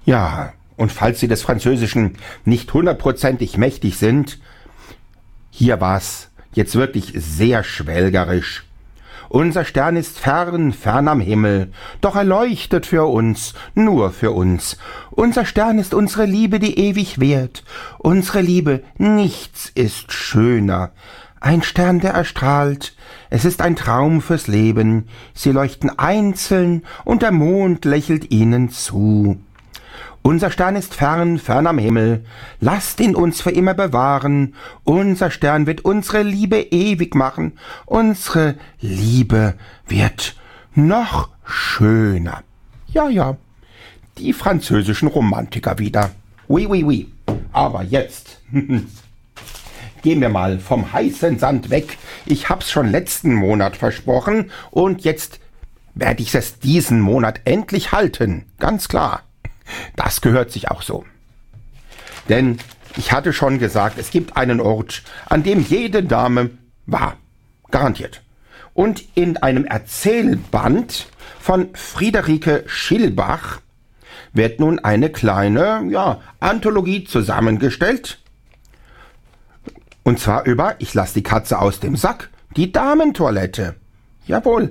Ja, und falls Sie des Französischen nicht hundertprozentig mächtig sind, hier war's jetzt wirklich sehr schwelgerisch. Unser Stern ist fern, fern am Himmel, doch er leuchtet für uns, nur für uns. Unser Stern ist unsere Liebe, die ewig währt. Unsere Liebe, nichts ist schöner. Ein Stern, der erstrahlt, es ist ein Traum fürs Leben. Sie leuchten einzeln und der Mond lächelt ihnen zu. Unser Stern ist fern, fern am Himmel, lasst ihn uns für immer bewahren. Unser Stern wird unsere Liebe ewig machen. Unsere Liebe wird noch schöner. Ja, die französischen Romantiker wieder. Oui, oui, oui. Aber jetzt gehen wir mal vom heißen Sand weg. Ich hab's schon letzten Monat versprochen und jetzt werde ich es diesen Monat endlich halten. Ganz klar. Das gehört sich auch so. Denn ich hatte schon gesagt, es gibt einen Ort, an dem jede Dame war. Garantiert. Und in einem Erzählband von Friederike Schilbach wird nun eine kleine, Anthologie zusammengestellt. Und zwar über, ich lasse die Katze aus dem Sack, die Damentoilette. Jawohl,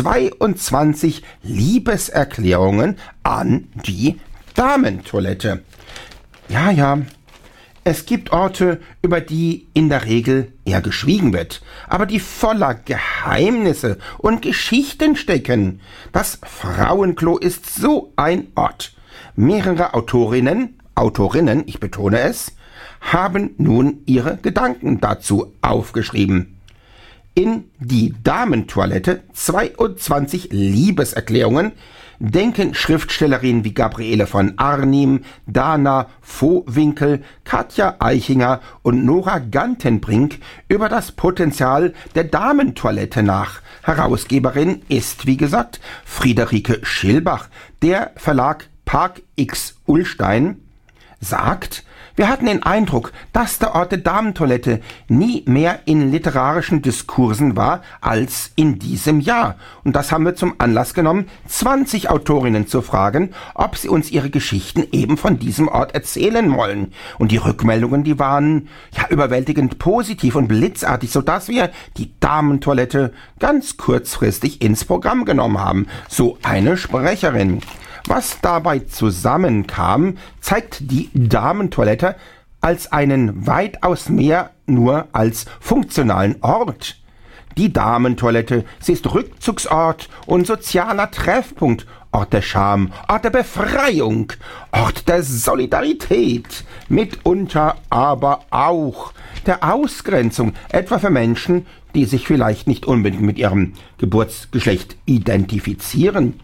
22 Liebeserklärungen an die Damentoilette. Ja, es gibt Orte, über die in der Regel eher geschwiegen wird, aber die voller Geheimnisse und Geschichten stecken. Das Frauenklo ist so ein Ort. Mehrere Autorinnen, ich betone es, haben nun ihre Gedanken dazu aufgeschrieben. In die Damentoilette 22 Liebeserklärungen denken Schriftstellerinnen wie Gabriele von Arnim, Dana Vohwinkel, Katja Eichinger und Nora Gantenbrink über das Potenzial der Damentoilette nach. Herausgeberin ist, wie gesagt, Friederike Schilbach. Der Verlag Park X Ullstein sagt, wir hatten den Eindruck, dass der Ort der Damentoilette nie mehr in literarischen Diskursen war als in diesem Jahr. Und das haben wir zum Anlass genommen, 20 Autorinnen zu fragen, ob sie uns ihre Geschichten eben von diesem Ort erzählen wollen. Und die Rückmeldungen, die waren überwältigend positiv und blitzartig, sodass wir die Damentoilette ganz kurzfristig ins Programm genommen haben. So eine Sprecherin. Was dabei zusammenkam, zeigt die Damentoilette als einen weitaus mehr nur als funktionalen Ort. Die Damentoilette, sie ist Rückzugsort und sozialer Treffpunkt, Ort der Scham, Ort der Befreiung, Ort der Solidarität, mitunter aber auch der Ausgrenzung, etwa für Menschen, die sich vielleicht nicht unbedingt mit ihrem Geburtsgeschlecht identifizieren.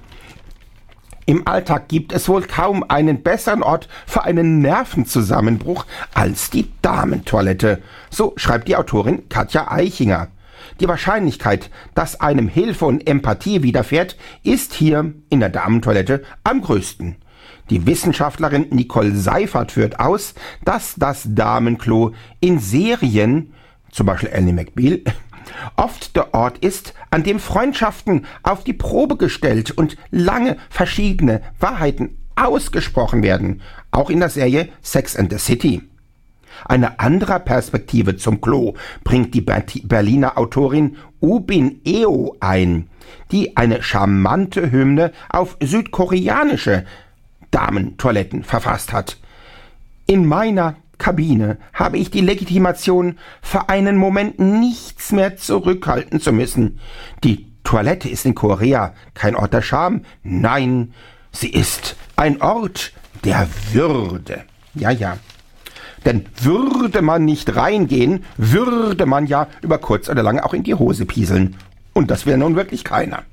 Im Alltag gibt es wohl kaum einen besseren Ort für einen Nervenzusammenbruch als die Damentoilette. So schreibt die Autorin Katja Eichinger. Die Wahrscheinlichkeit, dass einem Hilfe und Empathie widerfährt, ist hier in der Damentoilette am größten. Die Wissenschaftlerin Nicole Seifert führt aus, dass das Damenklo in Serien, zum Beispiel Ally McBeal, oft der Ort ist, an dem Freundschaften auf die Probe gestellt und lange verschiedene Wahrheiten ausgesprochen werden, auch in der Serie Sex and the City. Eine andere Perspektive zum Klo bringt die Berliner Autorin Ubin Eo ein, die eine charmante Hymne auf südkoreanische Damentoiletten verfasst hat. In meiner Kabine habe ich die Legitimation, für einen Moment nichts mehr zurückhalten zu müssen. Die Toilette ist in Korea kein Ort der Scham. Nein, sie ist ein Ort der Würde. Ja. Denn würde man nicht reingehen, würde man ja über kurz oder lang auch in die Hose pieseln. Und das will nun wirklich keiner.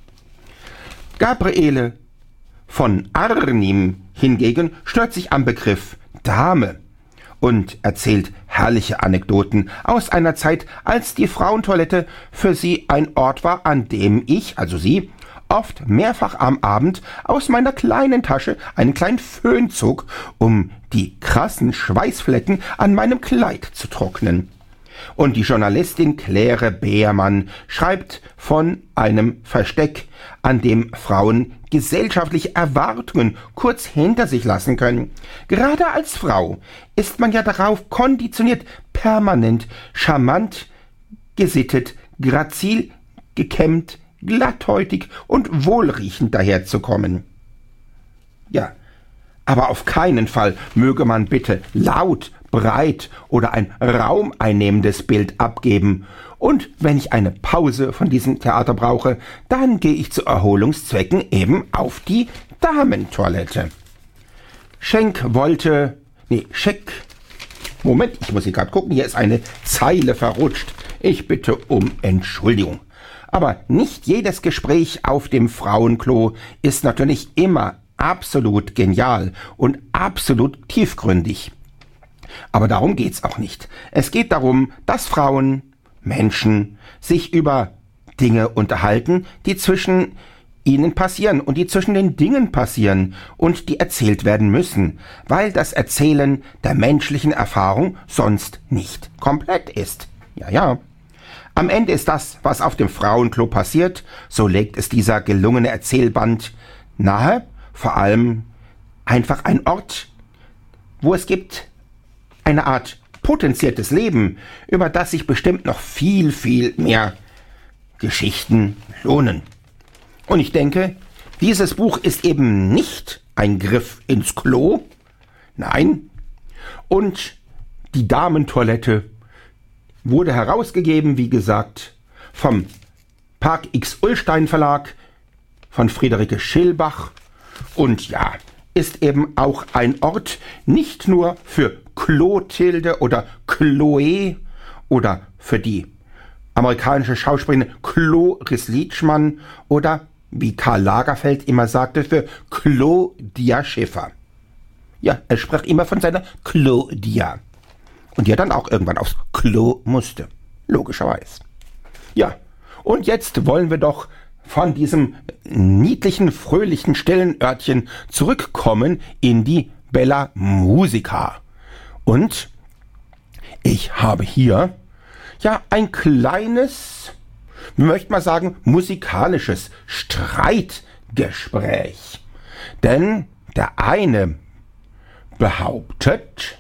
Gabriele von Arnim hingegen stört sich am Begriff Dame und erzählt herrliche Anekdoten aus einer Zeit, als die Frauentoilette für sie ein Ort war, an dem ich, also sie, oft mehrfach am Abend aus meiner kleinen Tasche einen kleinen Föhn zog, um die krassen Schweißflecken an meinem Kleid zu trocknen. Und die Journalistin Claire Beermann schreibt von einem Versteck, an dem Frauen gesellschaftliche Erwartungen kurz hinter sich lassen können. Gerade als Frau ist man ja darauf konditioniert, permanent charmant, gesittet, grazil, gekämmt, glatthäutig und wohlriechend daherzukommen. Ja, aber auf keinen Fall möge man bitte laut, breit oder ein raumeinnehmendes Bild abgeben. Und wenn ich eine Pause von diesem Theater brauche, dann gehe ich zu Erholungszwecken eben auf die Damentoilette. Moment, ich muss hier gerade gucken, hier ist eine Zeile verrutscht. Ich bitte um Entschuldigung. Aber nicht jedes Gespräch auf dem Frauenklo ist natürlich immer absolut genial und absolut tiefgründig. Aber darum geht's auch nicht. Es geht darum, dass Frauen, Menschen, sich über Dinge unterhalten, die zwischen ihnen passieren und die zwischen den Dingen passieren und die erzählt werden müssen, weil das Erzählen der menschlichen Erfahrung sonst nicht komplett ist. Ja. Am Ende ist das, was auf dem Frauenklo passiert, so legt es dieser gelungene Erzählband nahe, vor allem einfach ein Ort, wo es gibt eine Art potenziertes Leben, über das sich bestimmt noch viel, viel mehr Geschichten lohnen. Und ich denke, dieses Buch ist eben nicht ein Griff ins Klo, nein, und die Damentoilette wurde herausgegeben, wie gesagt, vom Park X Ullstein Verlag, von Friederike Schillbach und ja, ist eben auch ein Ort nicht nur für Clotilde oder Chloe oder für die amerikanische Schauspielerin Cloris Leachman oder, wie Karl Lagerfeld immer sagte, für Claudia Schiffer. Ja, er sprach immer von seiner Claudia. Und die dann auch irgendwann aufs Klo musste. Logischerweise. Ja, und jetzt wollen wir doch von diesem niedlichen, fröhlichen, stillen Örtchen zurückkommen in die Bella Musica. Und ich habe hier ja ein kleines, wir möchten mal sagen, musikalisches Streitgespräch. Denn der eine behauptet,